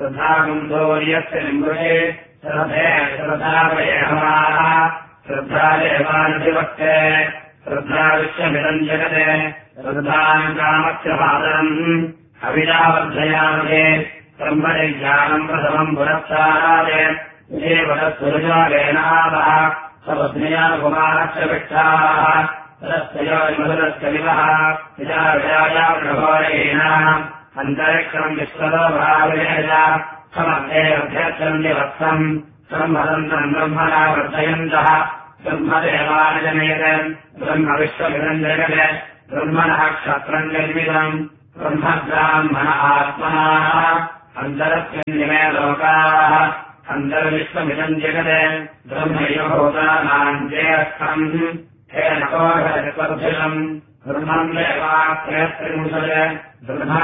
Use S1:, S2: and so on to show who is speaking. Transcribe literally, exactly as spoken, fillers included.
S1: श्रद्धागुन्धोर्यस्य निम्बुरे श्रद्धे श्रद्धावयेहमाः श्रद्धादेवानधिवक्ते श्रद्धाविश्वमिदम् जगते श्रद्धाम् कामस्य पादम् अविदावर्धयामहे ब्रह्मणि ज्ञानम् प्रथमम् पुरस्ताराय विजयवरस्वरुजावेनावः स्वपत्न्याकुमारस्य विक्षाः तदस्ययोर्मधुरस्य विवः पिता विराजाप्रभोरेण अन्तरिक्षम् विश्वतो भावेन समग्रे अभ्यर्थम् विवत्सम् ब्रह्मतन्त्रम् ब्रह्मणा वर्धयन्तः ब्रह्मदेवानजनेत ब्रह्मविश्वमिदम् जगते ब्रह्मणः क्षत्रम् निर्मितम् ब्रह्मब्राह्मण आत्मनः अन्तरस्मिन्निमे लोकाः अन्तर्विश्वमिदम् जगते ब्रह्मयोगानाम् चेत्थम् हेन कोशम् ब्रह्मम् देवात्रयत्रिंशत् ब्रह्म